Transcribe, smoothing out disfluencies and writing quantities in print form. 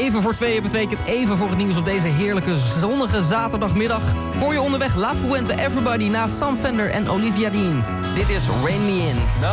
even voor 2 betekent even voor het nieuws op deze heerlijke zonnige zaterdagmiddag. Voor je onderweg La Fuente Everybody naast Sam Fender en Olivia Dean. Dit is Rain Me In.